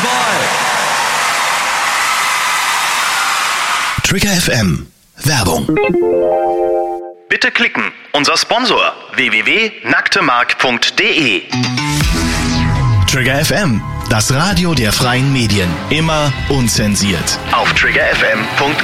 boy. Trigger FM Werbung. Bitte klicken. Unser Sponsor www.nacktemark.de. Trigger FM, das Radio der freien Medien. Immer unzensiert. Auf triggerfm.com.